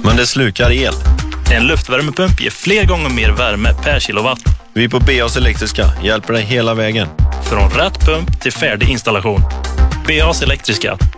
Men det slukar el. En luftvärmepump ger fler gånger mer värme per kilowatt. Vi på BAs Elektriska hjälper dig hela vägen. Från rätt pump till färdig installation. BAs Elektriska.